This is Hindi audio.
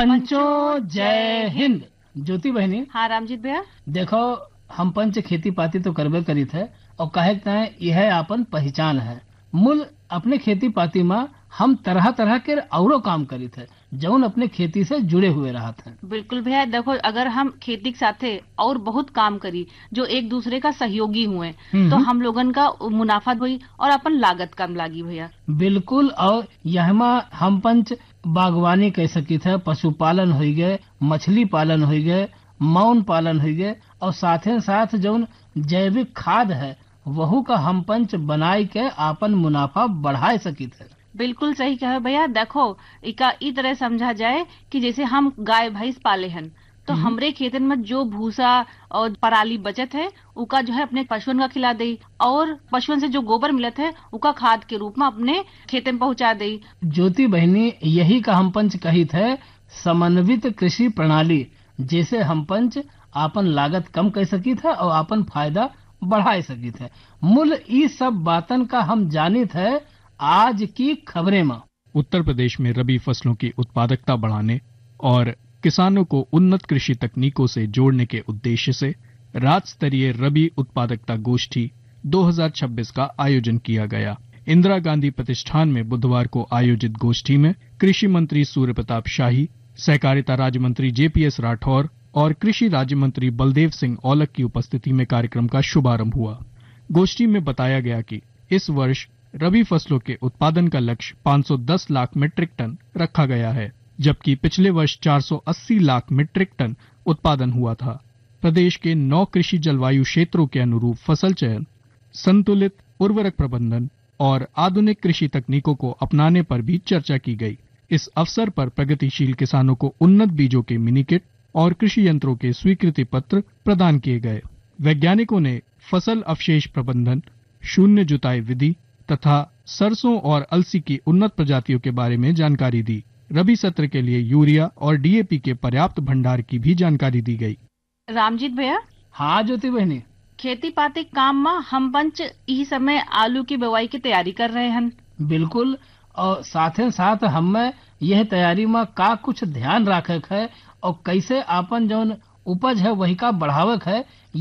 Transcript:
पंचो जय हिंद। ज्योति बहनी, हाँ रामजीत भैया। देखो हम पंच खेती पाती तो करबे करी थे और कहे तय यह आपन पहचान है। मूल अपने खेती पाती में हम तरह तरह के औरो काम करी थे जौन अपने खेती से जुड़े हुए रहा थे। बिल्कुल भैया, देखो अगर हम खेती के साथे और बहुत काम करी जो एक दूसरे का सहयोगी हुए तो हम लोगन का मुनाफा हुई और अपन लागत कम लागी भैया। बिल्कुल। और यहमा हम पंच बागवानी कह सकी थे, पशुपालन हो गए, मछली पालन हो गए, मौन पालन हो गए और साथे साथ जौन जैविक खाद है वहू का हम पंच बनाई के आपन मुनाफा बढ़ाए सकी थे। बिल्कुल सही कहे भैया। देखो इका ई तरह समझा जाए कि जैसे हम गाय भैंस पाले हन तो हमरे खेतन में जो भूसा और पराली बचत है उका जो है अपने पशुओं का खिला दे और पशुओं से जो गोबर मिलत है उका खाद के रूप में अपने खेतन पहुंचा दे। ज्योति बहनी, यही का हम पंच कही थे समन्वित कृषि प्रणाली, जैसे हम पंच आपन लागत कम कर सकी थे और आपन फायदा बढ़ाए सकी थे। मूल ई सब बातन का हम जानी थे आज की खबरें में। उत्तर प्रदेश में रबी फसलों की उत्पादकता बढ़ाने और किसानों को उन्नत कृषि तकनीकों से जोड़ने के उद्देश्य से राज्य स्तरीय रबी उत्पादकता गोष्ठी 2026 का आयोजन किया गया। इंदिरा गांधी प्रतिष्ठान में बुधवार को आयोजित गोष्ठी में कृषि मंत्री सूर्य प्रताप शाही, सहकारिता राज्य मंत्री जेपीएस राठौर और कृषि राज्य मंत्री बलदेव सिंह औलख की उपस्थिति में कार्यक्रम का शुभारंभ हुआ। गोष्ठी में बताया गया कि इस वर्ष रबी फसलों के उत्पादन का लक्ष्य 510 लाख मीट्रिक टन रखा गया है, जबकि पिछले वर्ष 480 लाख मीट्रिक टन उत्पादन हुआ था। प्रदेश के 9 कृषि जलवायु क्षेत्रों के अनुरूप फसल चयन, संतुलित उर्वरक प्रबंधन और आधुनिक कृषि तकनीकों को अपनाने पर भी चर्चा की गई। इस अवसर पर प्रगतिशील किसानों को उन्नत बीजों के मिनी किट और कृषि यंत्रों के स्वीकृति पत्र प्रदान किए गए। वैज्ञानिकों ने फसल अवशेष प्रबंधन, शून्य जुताई विधि तथा सरसों और अलसी की उन्नत प्रजातियों के बारे में जानकारी दी। रबी सत्र के लिए यूरिया और डीएपी के पर्याप्त भंडार की भी जानकारी दी गई। रामजीत भैया। हाँ ज्योति बहनी, खेती पाती काम में हम पंच इस समय आलू की बुवाई की तैयारी कर रहे हैं। बिल्कुल। और साथे साथ हमें यह तैयारी में का कुछ ध्यान रखे है और कैसे आपन जौन उपज है वही का बढ़ावक है